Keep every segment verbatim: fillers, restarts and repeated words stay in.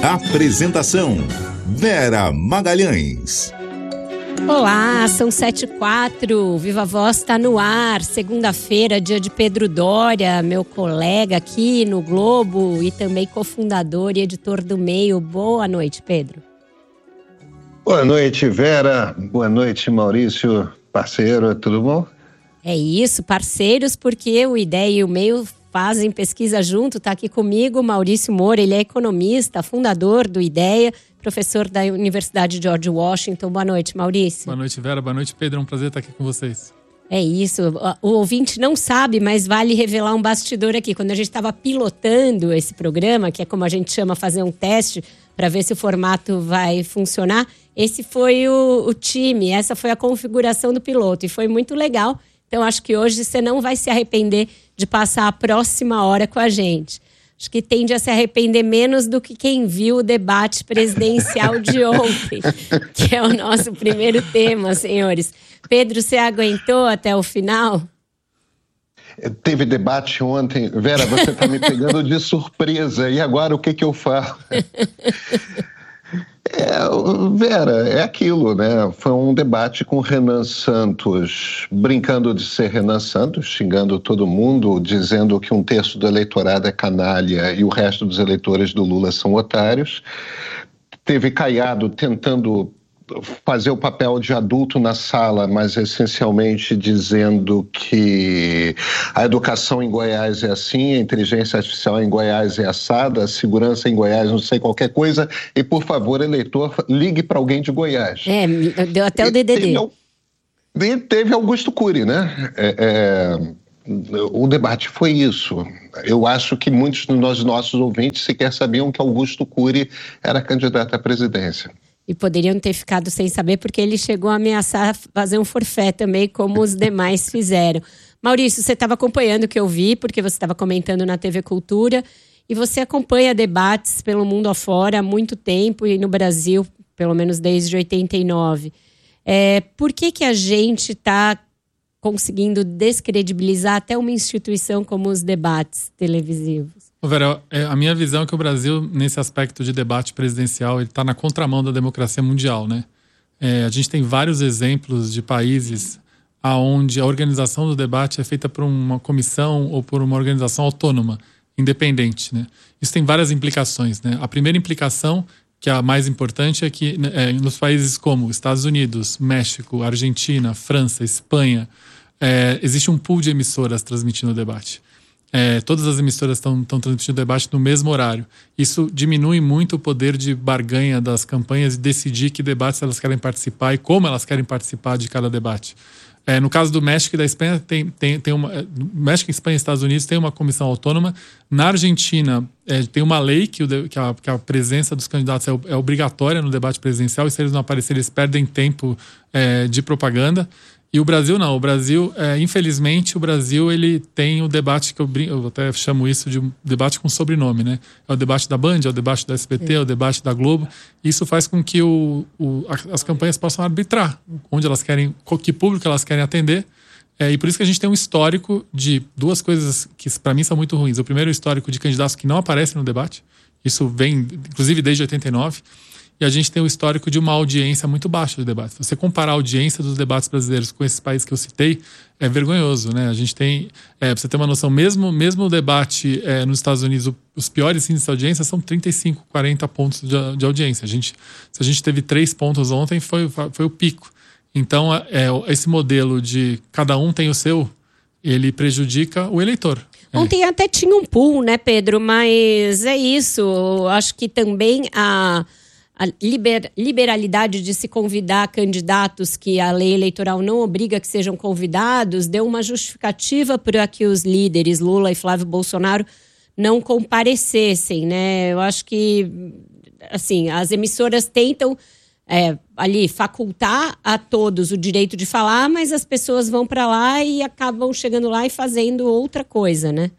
Apresentação: Vera Magalhães. Olá, são sete e quatro, Viva Voz está no ar, segunda-feira, dia de Pedro Doria, meu colega aqui no Globo e também cofundador e editor do Meio. Boa noite, Pedro. Boa noite, Vera. Boa noite, Maurício, parceiro, tudo bom? É isso, parceiros, porque o Ideia e o Meio fazem pesquisa junto. Está aqui comigo Maurício Moura, ele é economista, fundador do Ideia, professor da Universidade George Washington. Boa noite, Maurício. Boa noite, Vera. Boa noite, Pedro. É um prazer estar aqui com vocês. É isso. O ouvinte não sabe, mas vale revelar um bastidor aqui. Quando a gente estava pilotando esse programa, que é como a gente chama fazer um teste para ver se o formato vai funcionar, esse foi o, o time, essa foi a configuração do piloto e foi muito legal. Então acho que hoje você não vai se arrepender de passar a próxima hora com a gente. Acho que tende a se arrepender menos do que quem viu o debate presidencial de ontem, que é o nosso primeiro tema, senhores. Pedro, você aguentou até o final? Teve debate ontem. Vera, você está me pegando de surpresa. E agora o que, que eu falo? É, Vera, é aquilo, né? Foi um debate com Renan Santos, brincando de ser Renan Santos, xingando todo mundo, dizendo que um terço do eleitorado é canalha e o resto dos eleitores do Lula são otários. Teve Caiado tentando fazer o papel de adulto na sala, mas essencialmente dizendo que a educação em Goiás é assim, a inteligência artificial em Goiás é assada, a segurança em Goiás não sei qualquer coisa, e por favor, eleitor, ligue para alguém de Goiás. É, deu até o D D D. E teve, teve Augusto Cury, né? É, é, o debate foi isso. Eu acho que muitos dos nossos ouvintes sequer sabiam que Augusto Cury era candidato à presidência. E poderiam ter ficado sem saber, porque ele chegou a ameaçar fazer um forfé também, como os demais fizeram. Maurício, você estava acompanhando o que eu vi, porque você estava comentando na T V Cultura, e você acompanha debates pelo mundo afora há muito tempo, e no Brasil, pelo menos desde oitenta e nove. É, por que que a gente está conseguindo descredibilizar até uma instituição como os debates televisivos? Vera, a minha visão é que o Brasil, nesse aspecto de debate presidencial, ele está na contramão da democracia mundial, né? É, a gente tem vários exemplos de países onde a organização do debate é feita por uma comissão ou por uma organização autônoma, independente, né? Isso tem várias implicações, né? A primeira implicação, que é a mais importante, é que é, nos países como Estados Unidos, México, Argentina, França, Espanha, é, existe um pool de emissoras transmitindo o debate. É, todas as emissoras estão transmitindo o debate no mesmo horário. Isso diminui muito o poder de barganha das campanhas e decidir que debates elas querem participar e como elas querem participar de cada debate. É, no caso do México e da Espanha, tem, tem, tem uma, México, Espanha e Estados Unidos tem uma comissão autônoma. Na Argentina, é, tem uma lei que, o, que, a, que a presença dos candidatos é, é obrigatória no debate presidencial, e se eles não aparecerem, eles perdem tempo é, de propaganda. E o Brasil não, o Brasil, é, infelizmente, o Brasil ele tem o debate que eu, eu até chamo isso de um debate com sobrenome, né? É o debate da Band, é o debate da S B T, é o debate da Globo. Isso faz com que o, o, as campanhas possam arbitrar onde elas querem, que público elas querem atender. É, e por isso que a gente tem um histórico de duas coisas que para mim são muito ruins. O primeiro é o histórico de candidatos que não aparecem no debate. Isso vem, inclusive, desde oitenta e nove. E a gente tem o histórico de uma audiência muito baixa de debates. Se você comparar a audiência dos debates brasileiros com esses países que eu citei, é vergonhoso, né? A gente tem, é, pra você ter uma noção, mesmo, mesmo o debate é, nos Estados Unidos, o, os piores índices de audiência são trinta e cinco, quarenta pontos de, de audiência. A gente, se a gente teve três pontos ontem, foi, foi o pico. Então, é, esse modelo de cada um tem o seu, ele prejudica o eleitor. Ontem é. até tinha um pool, né, Pedro? Mas é isso. Eu acho que também a... a liber, liberalidade de se convidar candidatos que a lei eleitoral não obriga que sejam convidados, deu uma justificativa para que os líderes Lula e Flávio Bolsonaro não comparecessem, né? Eu acho que, assim, as emissoras tentam é, ali facultar a todos o direito de falar, mas as pessoas vão para lá e acabam chegando lá e fazendo outra coisa, né?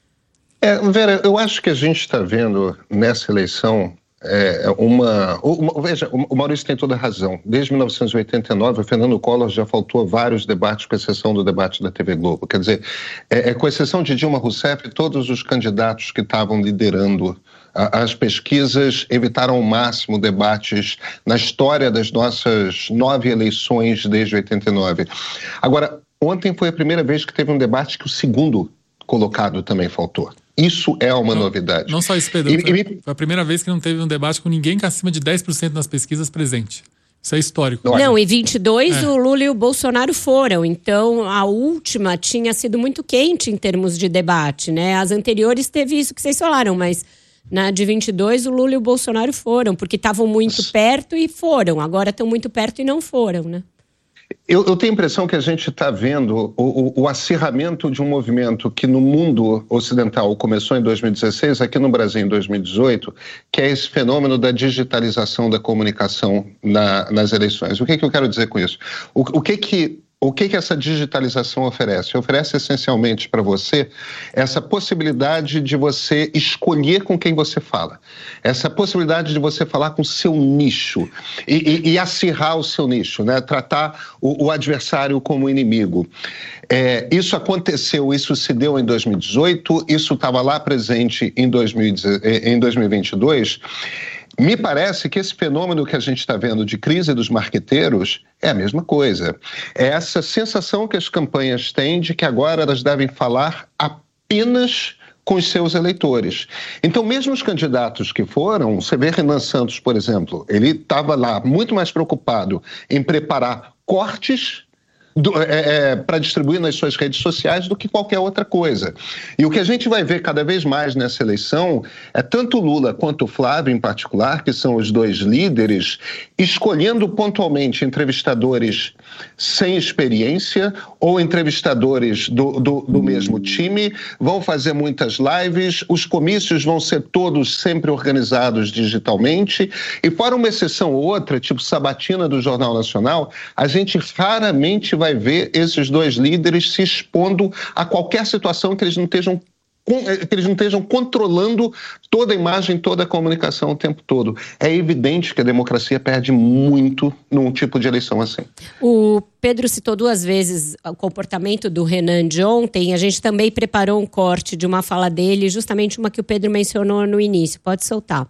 É, Vera, eu acho que a gente está vendo nessa eleição É uma, uma, veja, o Maurício tem toda a razão. Desde mil novecentos e oitenta e nove, o Fernando Collor já faltou a vários debates, com exceção do debate da T V Globo. Quer dizer, é, é, com exceção de Dilma Rousseff, todos os candidatos que estavam liderando As pesquisas evitaram ao máximo debates na história das nossas nove eleições desde oitenta e nove. Agora, ontem foi a primeira vez que teve um debate que o segundo colocado também faltou. Isso é uma não, novidade. Não só isso, Pedro. E, foi, e... foi a primeira vez que não teve um debate com ninguém que acima de dez por cento nas pesquisas presente. Isso é histórico. Não, em vinte e dois é. o Lula e o Bolsonaro foram. Então, a última tinha sido muito quente em termos de debate, né? As anteriores teve isso que vocês falaram, mas na de vinte e dois o Lula e o Bolsonaro foram, porque estavam muito perto e foram. Agora estão muito perto e não foram, né? Eu, eu tenho a impressão que a gente está vendo o, o, o acirramento de um movimento que no mundo ocidental começou em dois mil e dezesseis, aqui no Brasil em dois mil e dezoito, que é esse fenômeno da digitalização da comunicação na, nas eleições. O que, que eu quero dizer com isso? O, o que que... O que que essa digitalização oferece? Oferece essencialmente para você essa possibilidade de você escolher com quem você fala. Essa possibilidade de você falar com o seu nicho e, e, e acirrar o seu nicho, né? Tratar o, o adversário como inimigo. É, isso aconteceu, isso se deu em dois mil e dezoito, isso estava lá presente em, dois mil e vinte e dois. Me parece que esse fenômeno que a gente está vendo de crise dos marqueteiros é a mesma coisa. É essa sensação que as campanhas têm de que agora elas devem falar apenas com os seus eleitores. Então, mesmo os candidatos que foram, você vê Renan Santos, por exemplo, ele estava lá muito mais preocupado em preparar cortes É, é, para distribuir nas suas redes sociais do que qualquer outra coisa. E o que a gente vai ver cada vez mais nessa eleição é tanto o Lula quanto o Flávio, em particular, que são os dois líderes, escolhendo pontualmente entrevistadores sem experiência ou entrevistadores do, do, do mesmo time, vão fazer muitas lives, os comícios vão ser todos sempre organizados digitalmente, e fora uma exceção ou outra, tipo sabatina do Jornal Nacional, a gente raramente vai ver esses dois líderes se expondo a qualquer situação que eles não estejam que eles não estejam controlando toda a imagem, toda a comunicação o tempo todo. É evidente que a democracia perde muito num tipo de eleição assim. O Pedro citou duas vezes o comportamento do Renan de ontem. A gente também preparou um corte de uma fala dele, justamente uma que o Pedro mencionou no início. Pode soltar.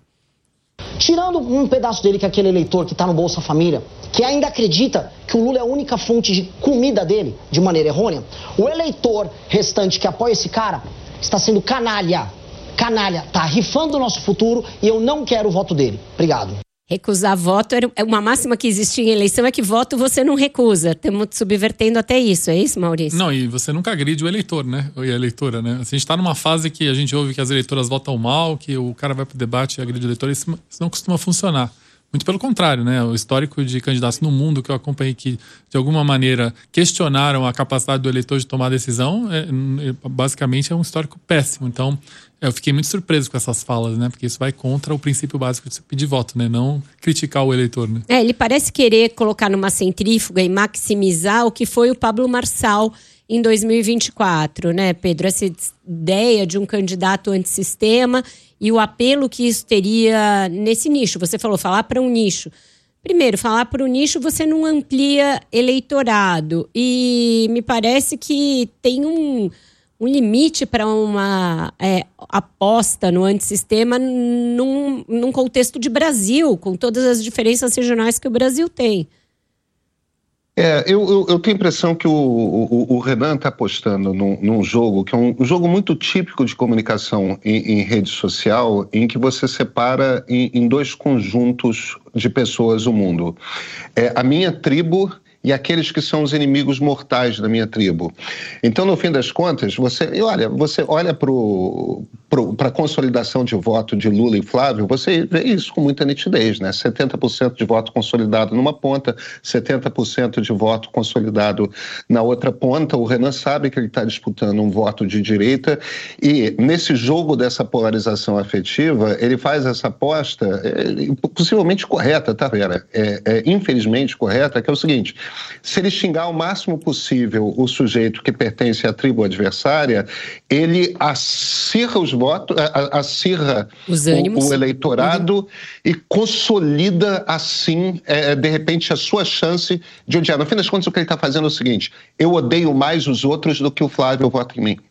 Tirando um pedaço dele, que é aquele eleitor que está no Bolsa Família, que ainda acredita que o Lula é a única fonte de comida dele, de maneira errônea, o eleitor restante que apoia esse cara está sendo canalha. Canalha, tá rifando o nosso futuro e eu não quero o voto dele. Obrigado. Recusar voto é uma máxima que existia em eleição, é que voto você não recusa. Estamos subvertendo até isso, é isso, Maurício? Não, e você nunca agride o eleitor, né? E a eleitora, né? Assim, a gente está numa fase que a gente ouve que as eleitoras votam mal, que o cara vai pro debate e agride o eleitor, isso, isso não costuma funcionar. Muito pelo contrário, né? O histórico de candidatos no mundo que eu acompanhei que, de alguma maneira, questionaram a capacidade do eleitor de tomar decisão, é, é, basicamente é um histórico péssimo. Então, eu fiquei muito surpreso com essas falas, né? Porque isso vai contra o princípio básico de pedir voto, né? Não criticar o eleitor, né? É, ele parece querer colocar numa centrífuga e maximizar o que foi o Pablo Marçal em dois mil e vinte e quatro, né, Pedro? Essa ideia de um candidato antissistema e o apelo que isso teria nesse nicho. Você falou, falar para um nicho. Primeiro, falar para o nicho você não amplia eleitorado. E me parece que tem um, um limite para uma é, aposta no antissistema num, num contexto de Brasil, com todas as diferenças regionais que o Brasil tem. É, eu, eu, eu tenho a impressão que o, o, o Renan está apostando num, num jogo que é um, um jogo muito típico de comunicação em, em rede social, em que você separa em, em dois conjuntos de pessoas o mundo. É a minha tribo e aqueles que são os inimigos mortais da minha tribo. Então, no fim das contas, você, e olha, você olha para a consolidação de voto de Lula e Flávio, você vê isso com muita nitidez, né? setenta por cento de voto consolidado numa ponta, setenta por cento de voto consolidado na outra ponta. O Renan sabe que ele está disputando um voto de direita e, nesse jogo dessa polarização afetiva, ele faz essa aposta, é, possivelmente correta, tá, Vera? É, é, infelizmente correta, que é o seguinte: se ele xingar o máximo possível o sujeito que pertence à tribo adversária, ele acirra os votos, acirra os ânimos, o, o eleitorado uhum. e consolida assim, é, de repente, a sua chance de odiar. No fim das contas, o que ele está fazendo é o seguinte: eu odeio mais os outros do que o Flávio vota em mim.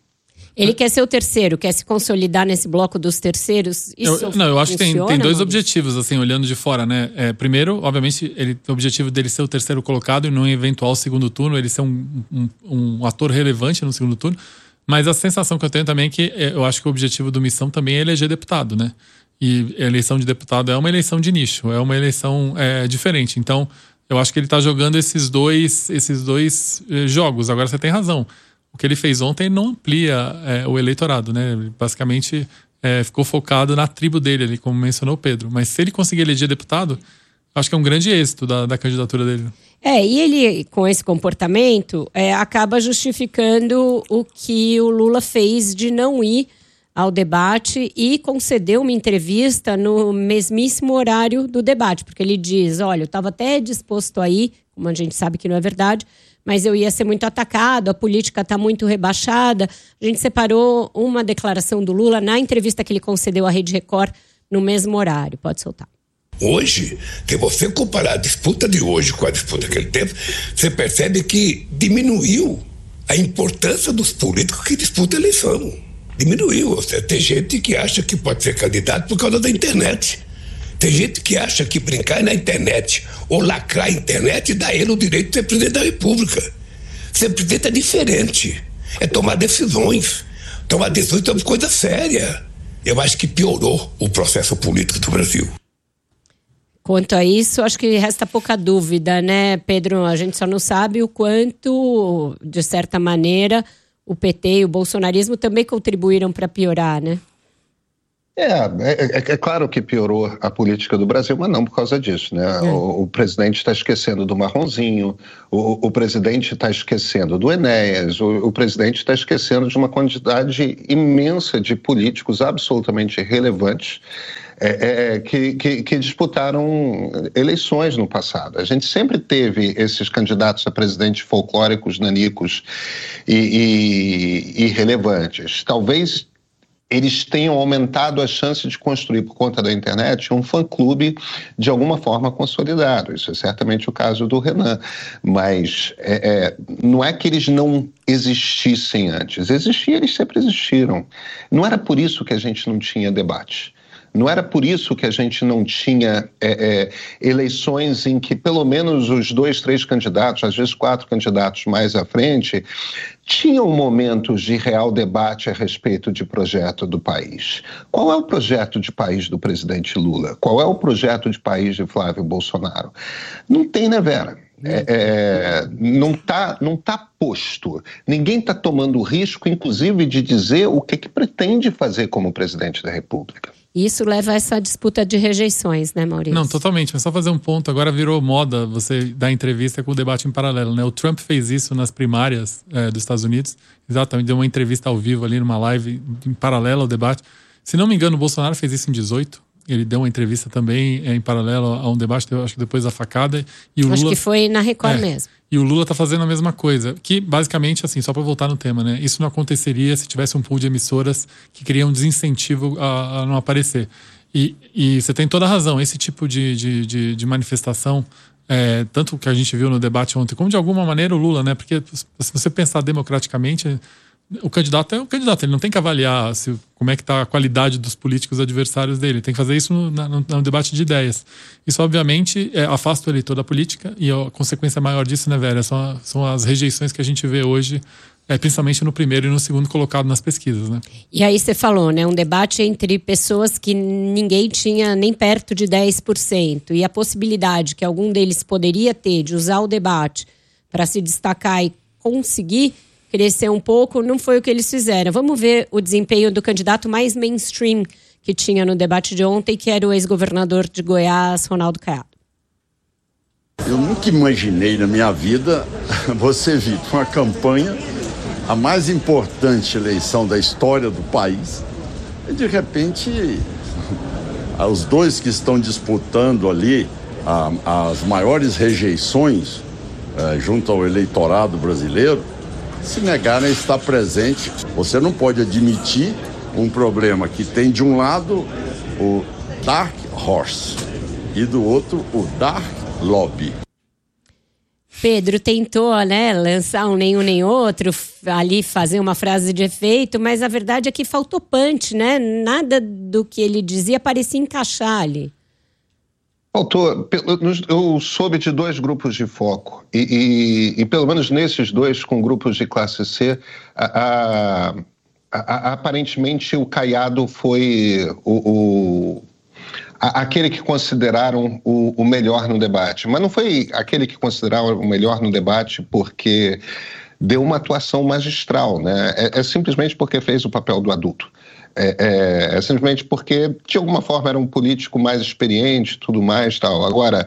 Ele quer ser o terceiro, quer se consolidar nesse bloco dos terceiros. Isso eu, não, eu acho funciona, que tem, tem dois Maurício? objetivos, assim, olhando de fora, né? É, primeiro, obviamente, ele, o objetivo dele ser o terceiro colocado e num eventual segundo turno, ele ser um, um, um ator relevante no segundo turno. Mas a sensação que eu tenho também é que é, eu acho que o objetivo do Missão também é eleger deputado, né? E a eleição de deputado é uma eleição de nicho, é uma eleição é, diferente. Então, eu acho que ele está jogando esses dois, esses dois eh, jogos. Agora, você tem razão. O que ele fez ontem não amplia é, o eleitorado, né? Ele basicamente é, ficou focado na tribo dele ali, como mencionou o Pedro. Mas se ele conseguir eleger deputado, acho que é um grande êxito da, da candidatura dele. É, e ele, com esse comportamento, é, acaba justificando o que o Lula fez de não ir ao debate e concedeu uma entrevista no mesmíssimo horário do debate, porque ele diz, olha, eu estava até disposto a ir, como a gente sabe que não é verdade, mas eu ia ser muito atacado, a política está muito rebaixada. A gente separou uma declaração do Lula na entrevista que ele concedeu à Rede Record no mesmo horário. Pode soltar. Hoje, se você comparar a disputa de hoje com a disputa daquele tempo, você percebe que diminuiu a importância dos políticos que disputam a eleição. Diminuiu. Ou seja, tem gente que acha que pode ser candidato por causa da internet. Tem gente que acha que brincar na internet ou lacrar a internet dá ele o direito de ser presidente da República. Ser presidente é diferente. É tomar decisões. Tomar decisões sobre coisa séria. Eu acho que piorou o processo político do Brasil. Quanto a isso, acho que resta pouca dúvida, né, Pedro? A gente só não sabe o quanto, de certa maneira, o P T e o bolsonarismo também contribuíram para piorar, né? É, é, é claro que piorou a política do Brasil, mas não por causa disso, né? É. O, o presidente está esquecendo do Marronzinho, o, o presidente está esquecendo do Enéas, o, o presidente está esquecendo de uma quantidade imensa de políticos absolutamente relevantes é, é, que, que, que disputaram eleições no passado. A gente sempre teve esses candidatos a presidente folclóricos, nanicos e, e, e irrelevantes. Talvez eles tenham aumentado a chance de construir, por conta da internet, um fã-clube de alguma forma consolidado. Isso é certamente o caso do Renan. Mas é, é, não é que eles não existissem antes. Existiam, eles sempre existiram. Não era por isso que a gente não tinha debate. Não era por isso que a gente não tinha é, é, eleições em que pelo menos os dois, três candidatos, às vezes quatro candidatos mais à frente, tinham momentos de real debate a respeito de projeto do país. Qual é o projeto de país do presidente Lula? Qual é o projeto de país de Flávio Bolsonaro? Não tem, né, Vera? É, é, não está não tá posto. Ninguém está tomando o risco, inclusive, de dizer o que, que pretende fazer como presidente da República. Isso leva a essa disputa de rejeições, né, Maurício? Não, totalmente. Mas só fazer um ponto. Agora virou moda você dar entrevista com o debate em paralelo, né? O Trump fez isso nas primárias é, dos Estados Unidos. Exatamente, deu uma entrevista ao vivo ali numa live em paralelo ao debate. Se não me engano, o Bolsonaro fez isso em dezoito. Ele deu uma entrevista também é, em paralelo a um debate, acho que depois da facada. E o acho Lula, que foi na Record é, mesmo. E o Lula tá fazendo a mesma coisa. Que, basicamente, assim, só para voltar no tema, né? Isso não aconteceria se tivesse um pool de emissoras que criam desincentivo a, a não aparecer. E, e você tem toda a razão. Esse tipo de, de, de, de manifestação, é, tanto que a gente viu no debate ontem, como de alguma maneira o Lula, né? Porque se você pensar democraticamente, o candidato é o candidato. Ele não tem que avaliar se, como é que está a qualidade dos políticos adversários dele. Tem que fazer isso no, no, no debate de ideias. Isso, obviamente, é, afasta o eleitor da política e a consequência maior disso, né, Vera? São, são as rejeições que a gente vê hoje, é, principalmente no primeiro e no segundo colocado nas pesquisas, né? E aí você falou, né? Um debate entre pessoas que ninguém tinha nem perto de dez por cento. E a possibilidade que algum deles poderia ter de usar o debate para se destacar e conseguir crescer um pouco, não foi o que eles fizeram. Vamos ver o desempenho do candidato mais mainstream que tinha no debate de ontem, que era o ex-governador de Goiás, Ronaldo Caiado. Eu nunca imaginei na minha vida você vir com uma campanha, a mais importante eleição da história do país, e de repente os dois que estão disputando ali a, as maiores rejeições é, junto ao eleitorado brasileiro, se negarem a estar presente. Você não pode admitir um problema que tem de um lado o Dark Horse e do outro o Dark Lobby. Pedro tentou, né, lançar um nenhum nem outro, ali fazer uma frase de efeito, mas a verdade é que faltou punch, né? Nada do que ele dizia parecia encaixar ali. Faltou. Eu soube de dois grupos de foco e, e, e pelo menos nesses dois, com grupos de classe C, a, a, a, aparentemente o Caiado foi o, o, a, aquele que consideraram o, o melhor no debate. Mas não foi aquele que consideraram o melhor no debate porque deu uma atuação magistral, né? É, é simplesmente porque fez o papel do adulto. É, é, é simplesmente porque, de alguma forma, era um político mais experiente, tudo mais, tal. Agora,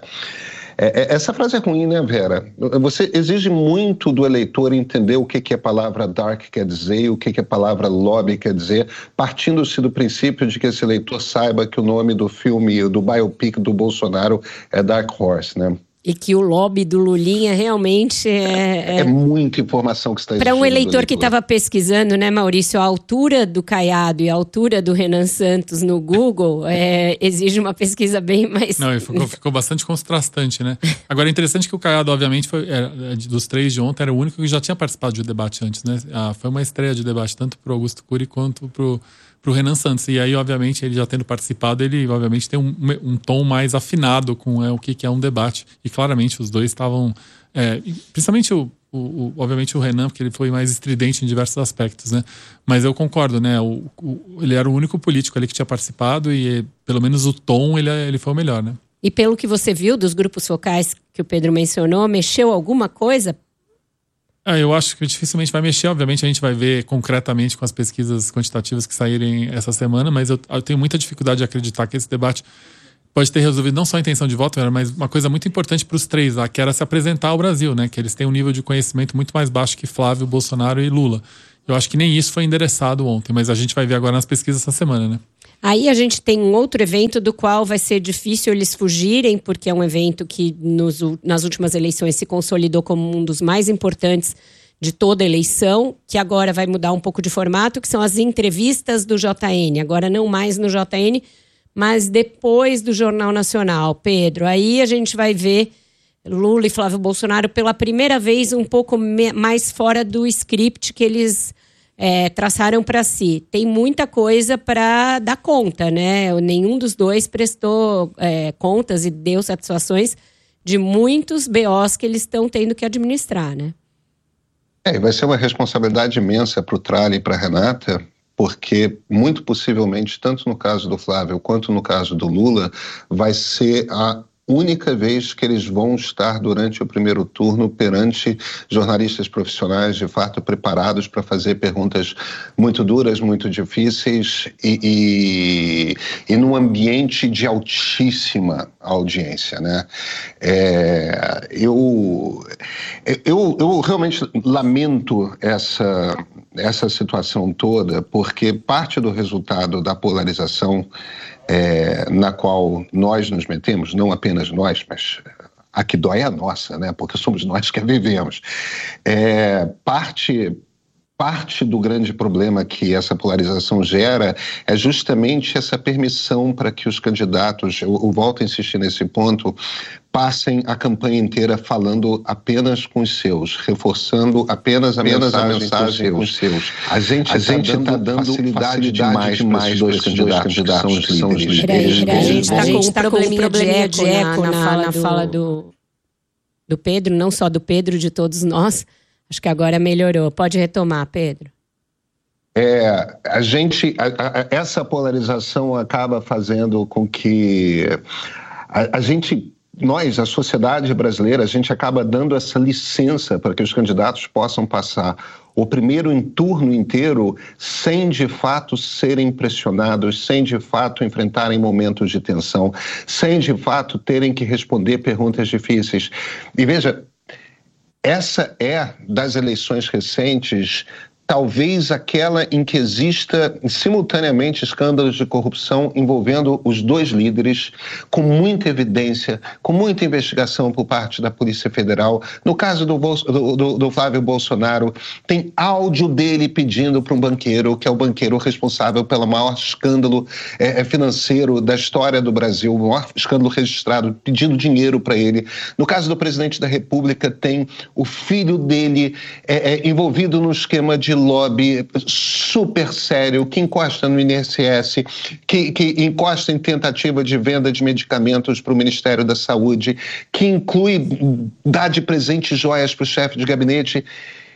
é, é, essa frase é ruim, né, Vera? Você exige muito do eleitor entender o que, que a palavra dark quer dizer e o que, que a palavra lobby quer dizer, partindo-se do princípio de que esse eleitor saiba que o nome do filme, do biopic do Bolsonaro é Dark Horse, né? E que o lobby do Lulinha realmente é... É, é muita informação que está exigindo. Para um eleitor que estava pesquisando, né, Maurício, a altura do Caiado e a altura do Renan Santos no Google é, exige uma pesquisa bem mais... Não, ficou, ficou bastante contrastante, né? Agora, é interessante que o Caiado, obviamente, foi, era, dos três de ontem, era o único que já tinha participado de debate antes, né? Ah, foi uma estreia de debate, tanto para o Augusto Cury quanto para o para o Renan Santos. E aí, obviamente, ele já tendo participado, ele, obviamente, tem um, um tom mais afinado com é, o que, que é um debate. E, claramente, os dois estavam... É, principalmente, o, o, o, obviamente, o Renan, porque ele foi mais estridente em diversos aspectos, né? Mas eu concordo, né? O, o, ele era o único político ali que tinha participado e, pelo menos, o tom, ele, ele foi o melhor, né? E pelo que você viu dos grupos focais que o Pedro mencionou, mexeu alguma coisa? Ah, eu acho que dificilmente vai mexer. Obviamente a gente vai ver concretamente com as pesquisas quantitativas que saírem essa semana, mas eu, eu tenho muita dificuldade de acreditar que esse debate pode ter resolvido não só a intenção de voto, mas uma coisa muito importante para os três lá, que era se apresentar ao Brasil, né? Que eles têm um nível de conhecimento muito mais baixo que Flávio, Bolsonaro e Lula. Eu acho que nem isso foi endereçado ontem, mas a gente vai ver agora nas pesquisas essa semana, né? Aí a gente tem um outro evento do qual vai ser difícil eles fugirem, porque é um evento que nos, nas últimas eleições se consolidou como um dos mais importantes de toda a eleição, que agora vai mudar um pouco de formato, que são as entrevistas do J N. Agora não mais no J N, mas depois do Jornal Nacional. Pedro, aí a gente vai ver Lula e Flávio Bolsonaro pela primeira vez um pouco mais fora do script que eles... É, traçaram para si. Tem muita coisa para dar conta, né? Nenhum dos dois prestou é, contas e deu satisfações de muitos B Os que eles estão tendo que administrar, né? É, vai ser uma responsabilidade imensa para o Tralli e para a Renata, porque muito possivelmente, tanto no caso do Flávio quanto no caso do Lula, vai ser a única vez que eles vão estar durante o primeiro turno perante jornalistas profissionais de fato preparados para fazer perguntas muito duras, muito difíceis e, e, e num ambiente de altíssima audiência, né? É, eu, eu, eu realmente lamento essa, essa situação toda, porque parte do resultado da polarização É, na qual nós nos metemos, não apenas nós, mas a que dói é a nossa, né? Porque somos nós que a vivemos. É, parte, parte do grande problema que essa polarização gera é justamente essa permissão para que os candidatos, eu, eu volto a insistir nesse ponto, passem a campanha inteira falando apenas com os seus, reforçando apenas a apenas mensagem, a mensagem com os seus. A gente a está dando, tá dando facilidade, facilidade demais, demais para os candidatos, candidatos que são os líderes. Peraí, peraí, a gente está com um probleminha de eco, de eco na, na, na fala do, do Pedro, não só do Pedro, de todos nós. Acho que agora melhorou. Pode retomar, Pedro. É, a gente, a, a, essa polarização acaba fazendo com que a, a gente... Nós, a sociedade brasileira, a gente acaba dando essa licença para que os candidatos possam passar o primeiro turno inteiro sem, de fato, serem pressionados, sem, de fato, enfrentarem momentos de tensão, sem, de fato, terem que responder perguntas difíceis. E veja, essa é, das eleições recentes, talvez aquela em que exista simultaneamente escândalos de corrupção envolvendo os dois líderes, com muita evidência, com muita investigação por parte da Polícia Federal. No caso do, do, do Flávio Bolsonaro, tem áudio dele pedindo para um banqueiro, que é o banqueiro responsável pelo maior escândalo é, financeiro da história do Brasil, o maior escândalo registrado, pedindo dinheiro para ele. No caso do presidente da República, tem o filho dele é, é, envolvido num esquema de lobby super sério, que encosta no I N S S, que, que encosta em tentativa de venda de medicamentos para o Ministério da Saúde, que inclui dar de presente joias para o chefe de gabinete.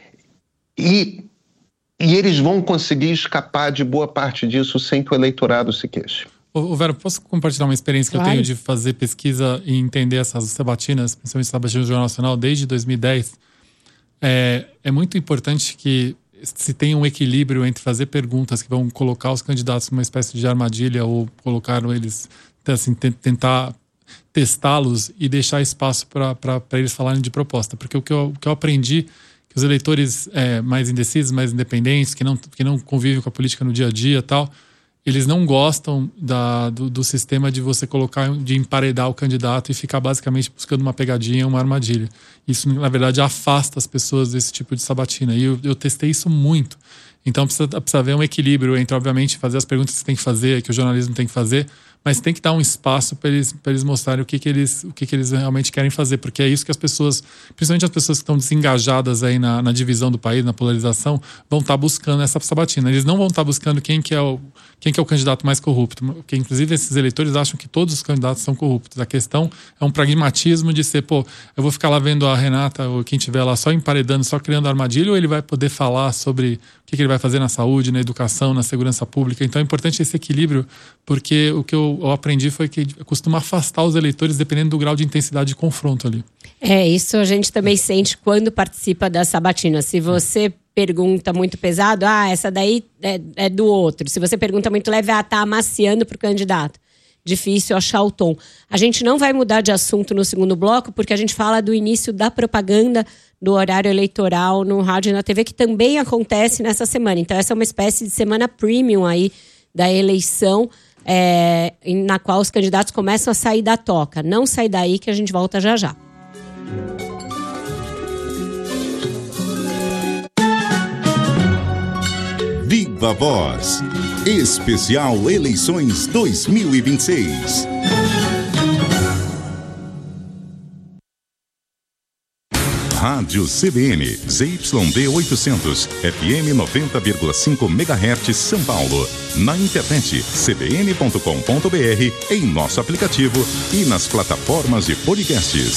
E, e eles vão conseguir escapar de boa parte disso sem que o eleitorado se queixe. Ô, Vera, posso compartilhar uma experiência que claro. eu tenho de fazer pesquisa e entender essas sabatinas, principalmente sabatinas do Jornal Nacional, desde dois mil e dez? É, é muito importante que se tenha um equilíbrio entre fazer perguntas que vão colocar os candidatos numa espécie de armadilha ou colocar eles, assim, tentar testá-los e deixar espaço para eles falarem de proposta. Porque o que eu, o que eu aprendi, que os eleitores é, mais indecisos, mais independentes, que não, que não convivem com a política no dia a dia e tal, eles não gostam da, do, do sistema de você colocar, de emparedar o candidato e ficar basicamente buscando uma pegadinha, uma armadilha. Isso, na verdade, afasta as pessoas desse tipo de sabatina. E eu, eu testei isso muito. Então precisa, precisa haver um equilíbrio entre, obviamente, fazer as perguntas que você tem que fazer, que o jornalismo tem que fazer, mas tem que dar um espaço para eles, para eles mostrarem o que, que, eles, o que, que eles realmente querem fazer, porque é isso que as pessoas, principalmente as pessoas que estão desengajadas aí na, na divisão do país, na polarização, vão estar tá buscando essa sabatina. Eles não vão estar tá buscando quem que, é o, quem que é o candidato mais corrupto, porque inclusive esses eleitores acham que todos os candidatos são corruptos. A questão é um pragmatismo de ser, pô, eu vou ficar lá vendo a Renata ou quem estiver lá só emparedando, só criando armadilha, ou ele vai poder falar sobre o que, que ele vai fazer na saúde, na educação, na segurança pública. Então é importante esse equilíbrio, porque o que eu, eu aprendi foi que costuma afastar os eleitores dependendo do grau de intensidade de confronto ali. É, isso a gente também sente quando participa da sabatina. Se você pergunta muito pesado, ah, essa daí é, é do outro. Se você pergunta muito leve, ah, tá amaciando pro candidato. Difícil achar o tom. A gente não vai mudar de assunto no segundo bloco, porque a gente fala do início da propaganda do horário eleitoral no rádio e na T V, que também acontece nessa semana. Então essa é uma espécie de semana premium aí da eleição, é, na qual os candidatos começam a sair da toca. Não sai daí que a gente volta já já. Viva Voz, especial Eleições dois mil e vinte e seis. Rádio C B N, Z Y D oitocentos, F M noventa vírgula cinco megahertz São Paulo. Na internet, c b n ponto com ponto b r, em nosso aplicativo e nas plataformas de podcasts.